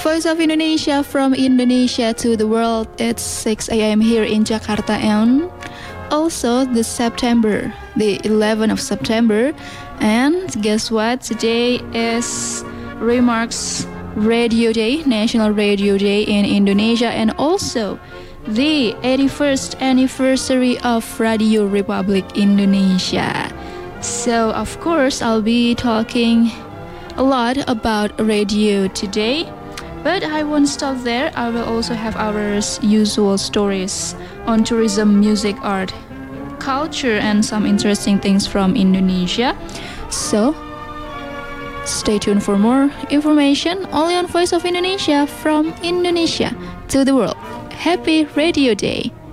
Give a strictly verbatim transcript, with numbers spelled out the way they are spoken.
Voice of Indonesia from Indonesia to the world. It's six a.m. here in Jakarta and also the September, the eleventh of September. And guess what? Today is Remarks Radio Day, National Radio Day in Indonesia, and also the eighty-first anniversary of Radio Republic Indonesia. So of course I'll be talking a lot about radio today, but I won't stop there. I will also have our usual stories on tourism, music, art, culture, and some interesting things from Indonesia. So stay tuned for more information only on Voice of Indonesia from Indonesia to the world. Happy Radio Day!